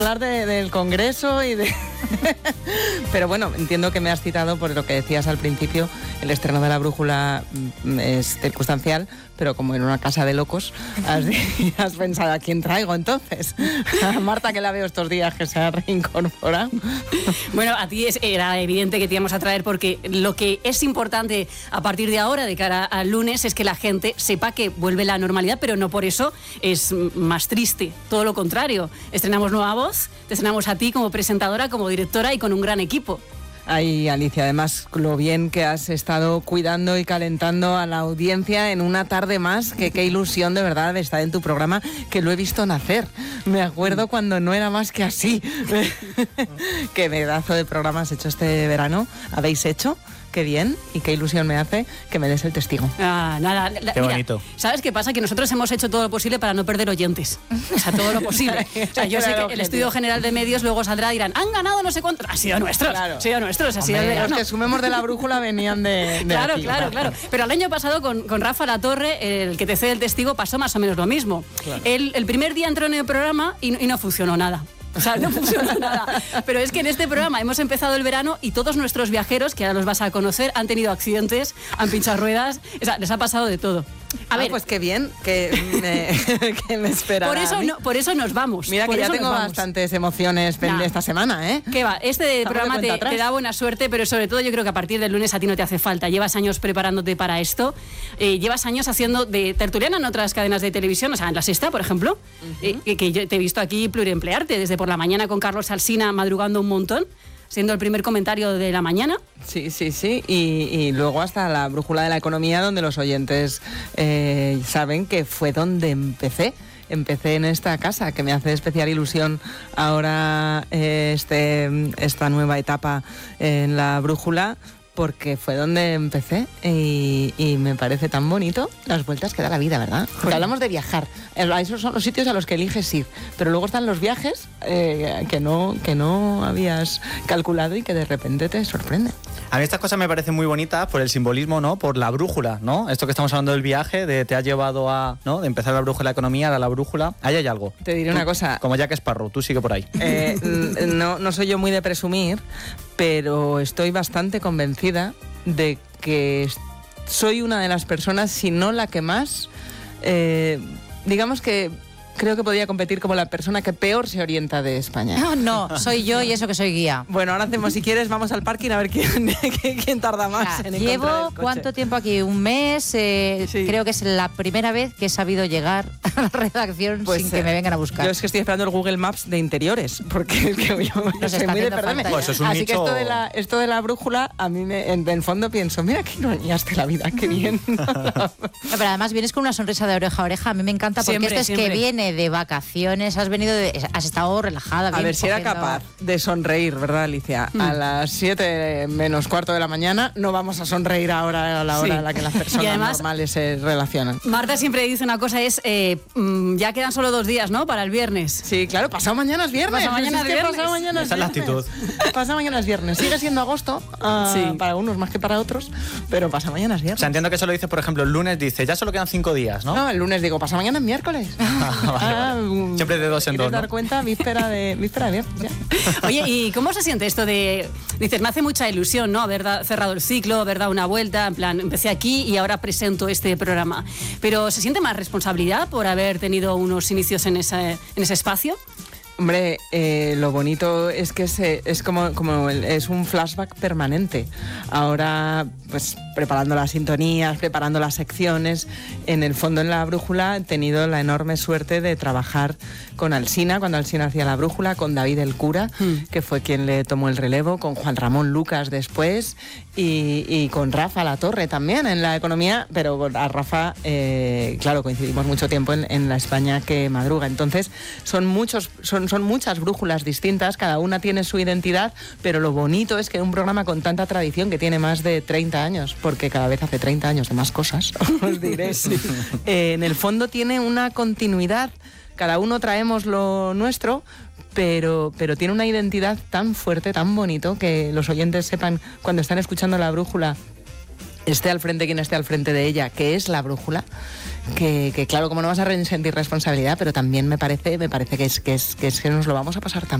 hablar del Congreso y de... Pero bueno, entiendo que me has citado por lo que decías al principio. El estreno de La Brújula es circunstancial, pero como en una casa de locos, has pensado, ¿a quién traigo entonces? A Marta, que la veo estos días, que se ha reincorporado. Bueno, a ti era evidente que te íbamos a traer, porque lo que es importante a partir de ahora, de cara al lunes, es que la gente sepa que vuelve la normalidad, pero no por eso es más triste. Todo lo contrario. Estrenamos nueva voz, te estrenamos a ti como presentadora, como directora y con un gran equipo. Ay, Alicia, además lo bien que has estado cuidando y calentando a la audiencia en una tarde más, que qué ilusión de verdad de estar en tu programa, que lo he visto nacer. Me acuerdo cuando no era más que así. Qué pedazo de programa has hecho este verano, habéis hecho. Qué bien y qué ilusión me hace que me des el testigo. Nada, qué bonito. Mira, ¿sabes qué pasa? Que nosotros hemos hecho todo lo posible para no perder oyentes. O sea, todo lo posible. O sea, yo sé que el Estudio General de Medios luego saldrá y dirán, han ganado no sé cuánto. Ha sido nuestros. Claro. Ha sido nuestros. Ha sido el verano. Los que sumemos de La Brújula venían de claro, aquí, claro. Pero el año pasado con Rafa Latorre, el que te cede el testigo, pasó más o menos lo mismo. Claro. El primer día entró en el programa y no funcionó nada. O sea, no funciona nada. Pero es que en este programa hemos empezado el verano y todos nuestros viajeros, que ahora los vas a conocer, han tenido accidentes, han pinchado ruedas, o sea, les ha pasado de todo. A ver, pues qué bien que me esperaba. Por eso nos vamos. Mira que ya tengo bastantes emociones esta semana, ¿eh? ¿Qué va? Este programa te da buena suerte, pero sobre todo yo creo que a partir del lunes a ti no te hace falta. Llevas años preparándote para esto. Llevas años haciendo de tertuliana en otras cadenas de televisión, o sea, en La Sexta, por ejemplo, que yo te he visto aquí pluriemplearte, desde por la mañana con Carlos Alsina madrugando un montón, siendo el primer comentario de la mañana. Sí. Y luego hasta La Brújula de la Economía, donde los oyentes saben que fue donde empecé. Empecé en esta casa, que me hace especial ilusión ahora esta nueva etapa en La Brújula, porque fue donde empecé y me parece tan bonito las vueltas que da la vida, ¿verdad? Porque hablamos de viajar, esos son los sitios a los que eliges ir, pero luego están los viajes que no habías calculado y que de repente te sorprenden. A mí estas cosas me parecen muy bonitas por el simbolismo, ¿no? Por la brújula, ¿no? Esto que estamos hablando del viaje, te ha llevado a, ¿no? De empezar La Brújula de la Economía a la brújula. Ahí hay algo. Te diré una cosa. Como Jack Sparrow, tú sigue por ahí. No soy yo muy de presumir, pero estoy bastante convencida de que soy una de las personas, si no la que más, digamos que creo que podría competir como la persona que peor se orienta de España. No, soy yo y eso que soy guía. Bueno, ahora hacemos, si quieres, vamos al parking a ver quién tarda más en encontrar el Llevo coche. ¿Cuánto tiempo aquí? Un mes. Sí. Creo que es la primera vez que he sabido llegar a la redacción sin que me vengan a buscar. Yo es que estoy esperando el Google Maps de interiores, porque es que yo soy muy de perderme. Pues eso es un Así nicho... que esto de la brújula, a mí en el fondo pienso, mira qué ironías de la vida, qué bien. Pero además vienes con una sonrisa de oreja a oreja. A mí me encanta porque siempre, que viene de vacaciones, has estado relajada. A ver, si era capaz de sonreír, ¿verdad, Alicia? A las 7 menos cuarto de la mañana no vamos a sonreír ahora a la hora en la que las personas además, normales se relacionan. Marta siempre dice una cosa, ya quedan solo 2 días, ¿no? Para el viernes. Sí, claro, pasado mañana es viernes. Pasado mañana es viernes. Esa es la actitud. Pasado mañana es viernes. Sigue siendo agosto, para unos más que para otros, pero pasado mañana es viernes. O sea, entiendo que eso lo dice, por ejemplo, el lunes dice, ya solo quedan 5 días, ¿no? No, el lunes digo, pasado mañana es miércoles. Vale. Siempre de 2 en 2, ¿no? dar cuenta, víspera de viernes, ya. Oye, ¿y cómo se siente esto de... Dices, me hace mucha ilusión, ¿no? Haber cerrado el ciclo, haber dado una vuelta, en plan, empecé aquí y ahora presento este programa. Pero ¿se siente más responsabilidad por haber tenido unos inicios en ese espacio? Hombre, lo bonito es que es como es un flashback permanente. Ahora, pues preparando las sintonías, preparando las secciones, en el fondo en La Brújula he tenido la enorme suerte de trabajar con Alsina, cuando Alsina hacía La Brújula, con David el Cura, que fue quien le tomó el relevo, con Juan Ramón Lucas después y con Rafa Latorre también en la economía, pero a Rafa, claro, coincidimos mucho tiempo en la España que madruga. Entonces, son muchas brújulas distintas, cada una tiene su identidad, pero lo bonito es que un programa con tanta tradición, que tiene más de 30 años, porque cada vez hace 30 años de más cosas, os diré, en el fondo tiene una continuidad, cada uno traemos lo nuestro, pero tiene una identidad tan fuerte, tan bonito, que los oyentes sepan cuando están escuchando La Brújula esté al frente quien esté al frente de ella, que es la brújula, que claro, como no vas a sentir responsabilidad, pero también me parece que nos lo vamos a pasar también.